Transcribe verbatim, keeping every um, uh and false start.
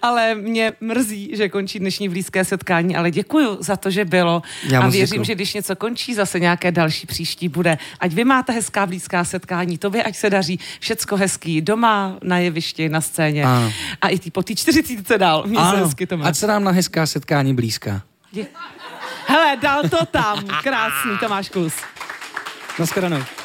ale mě mrzí, že končí dnešní blízké setkání, ale děkuju za to, že bylo. Já a věřím, děkuju. že když něco končí, zase nějaké další příští bude. Ať vy máte hezká blízká setkání, tobě ať se daří všecko hezký, doma, na jevišti, na scéně. Ano. A i ty po té čtyřicítce dál. Mě se Ano, hezky to má. ať se nám na hezká setkání blízká. Dě- Hele, dal to tam. Krásný, Tomáš Klus. Naschledanou.